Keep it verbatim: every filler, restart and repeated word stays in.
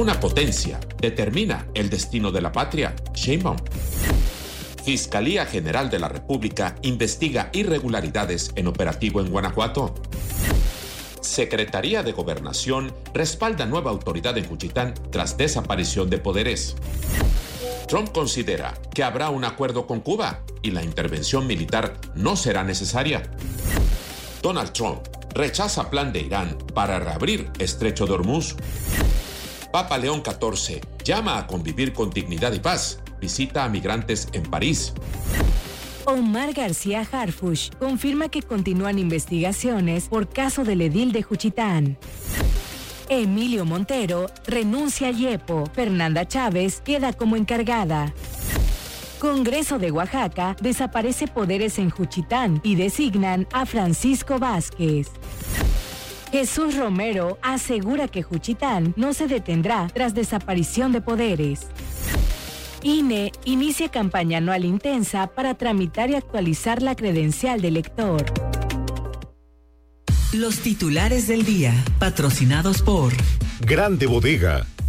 Una potencia determina el destino de la patria. Sheinbaum. Fiscalía General de la República investiga irregularidades en operativo en Guanajuato. Secretaría de Gobernación respalda nueva autoridad en Juchitán tras desaparición de poderes. Trump considera que habrá un acuerdo con Cuba y la intervención militar no será necesaria. Donald Trump rechaza plan de Irán para reabrir Estrecho de Hormuz. Papa León catorce llama a convivir con dignidad y paz. Visita a migrantes en París. Omar García Harfuch confirma que continúan investigaciones por caso del edil de Juchitán. Emilio Montero renuncia a Yepo. Fernanda Chávez queda como encargada. Congreso de Oaxaca desaparece poderes en Juchitán y designan a Francisco Vázquez. Jesús Romero asegura que Juchitán no se detendrá tras desaparición de poderes. I N E inicia campaña anual intensa para tramitar y actualizar la credencial del elector. Los titulares del día, patrocinados por Grande Bodega,